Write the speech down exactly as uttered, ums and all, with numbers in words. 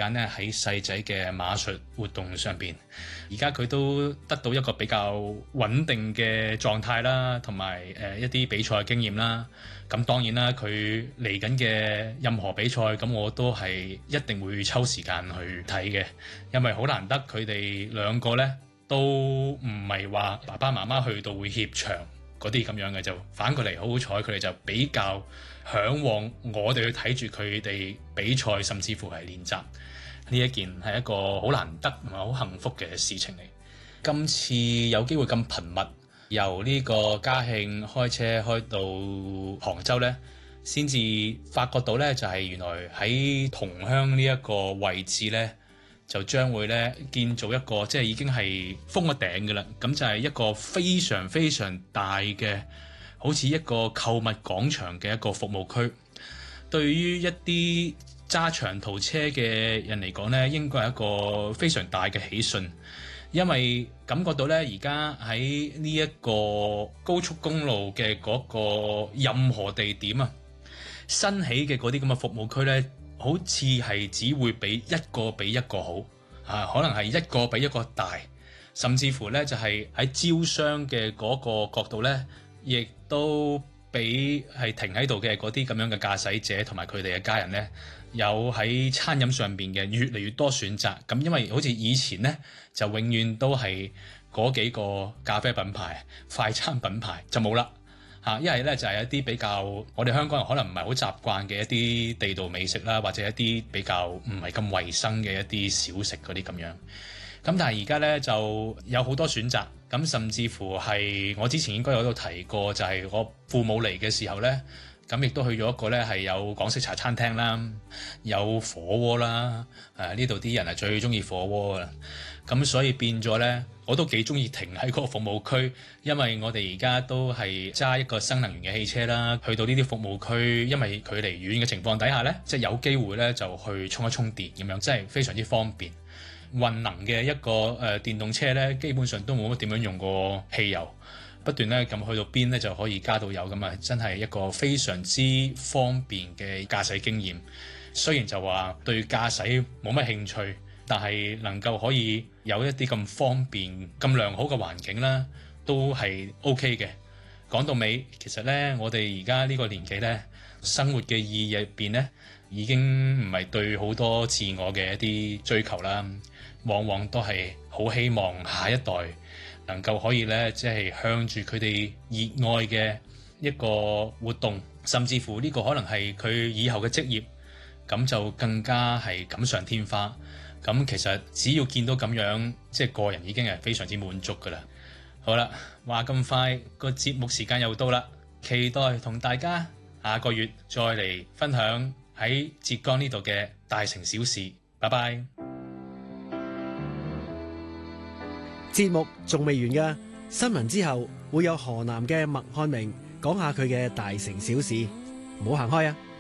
間咧喺細仔嘅馬術活動上邊。而家佢都得到一個比較穩定嘅狀態啦，同埋誒一啲比賽經驗啦。咁當然啦，佢嚟緊嘅任何比賽，咁我都係一定會抽時間去睇嘅，因為好難得佢哋兩個咧都唔係話爸爸媽媽去到會怯場嗰啲咁樣嘅，就反過嚟好好彩，佢哋就比較嚮往我哋去睇住佢哋比賽，甚至乎係練習。呢一件係一個好難得同埋好幸福嘅事情嚟。今次有機會咁頻密，由呢個嘉慶開車開到杭州呢，先至發覺到呢，就係原來喺同鄉呢一個位置呢，就將會咧建造一個即係已經係封咗頂嘅啦，咁就係一個非常非常大嘅，好似一個購物廣場嘅一個服務區。對於一啲揸長途車嘅人嚟講呢，應該係一個非常大嘅喜訊，因為感覺到呢，而家喺呢一個高速公路嘅嗰個任何地點啊，新起嘅嗰啲咁嘅服務區呢，好似係只會比一個比一個好啊，可能係一個比一個大，甚至乎呢就係喺招商嘅嗰個角度呢，亦都比係停喺度嘅嗰啲咁樣嘅駕駛者同埋佢哋嘅家人呢，有喺餐飲上邊嘅越嚟越多選擇。咁因為好似以前呢，就永遠都係嗰幾個咖啡品牌、快餐品牌就冇啦。嚇，一係咧就係一啲比較我哋香港人可能唔係好習慣嘅一啲地道美食啦，或者一啲比較唔係咁衞生嘅一啲小食嗰啲咁樣。咁但係而家咧就有好多選擇，咁甚至乎係我之前應該有度提過，就係我父母嚟嘅時候咧，咁亦都去咗一個咧係有港式茶餐廳啦，有火鍋啦，誒呢度啲人係最中意火鍋㗎，咁所以變咗咧。我都幾中意停喺嗰個服務區，因為我哋而家都係揸一個新能源嘅汽車啦，去到呢啲服務區，因為距離遠嘅情況底下呢，即係有機會呢就去充一充電咁樣，真係非常之方便。運能嘅一個誒、呃、電動車呢，基本上都冇乜點樣用過汽油，不斷呢咁去到邊呢就可以加到油咁啊，真係一個非常之方便嘅駕駛經驗。雖然就話對駕駛冇乜興趣。但係能夠可以有一啲咁方便、咁良好嘅環境啦，都係 OK 嘅。講到尾，其實呢，我哋而家呢個年紀呢，生活嘅意義入邊呢，已經唔係對好多自我嘅一啲追求啦，往往都係好希望下一代能夠可以呢，即係向住佢哋熱愛嘅一個活動，甚至乎呢個可能係佢以後嘅職業，咁就更加係錦上添花。咁其實只要見到咁樣，即係個人已經係非常之滿足㗎啦。好啦，話咁快個節目時間又到啦，期待同大家下個月再嚟分享喺浙江呢度嘅大城小事。拜拜。 節目仲未完㗎，新聞之後會有河南嘅麥漢明講下佢嘅大城小事，唔好行開啊！